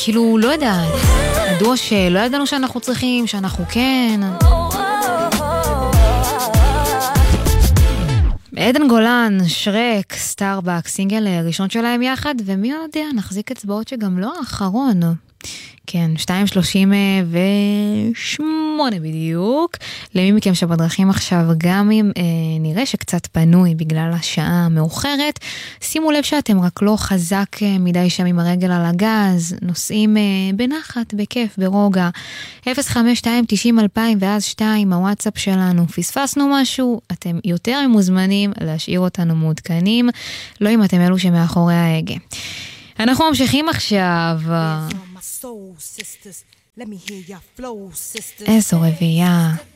כאילו, לא יודעת. הדוע שלא ידענו שאנחנו צריכים, שאנחנו כן. עדן גולן, שרק, סטארבק, סינגל ראשון שלהם יחד, ומי יודע, נחזיק אצבעות שגם לא האחרון. כן, 2:38 בדיוק. למי מכם שבדרכים עכשיו, גם אם נראה שקצת פנוי בגלל השעה המאוחרת, שימו לב שאתם רק לא חזק מדי שם עם הרגל על הגז, נוסעים בנחת, בכיף, ברוגע. 052-90-2000 ואז 2, הוואטסאפ שלנו. פספסנו משהו, אתם יותר מוזמנים להשאיר אותנו מעודכנים, לא אם אתם אלו שמאחורי ההגה. אנחנו ממשיכים עכשיו. איזו רביעייה.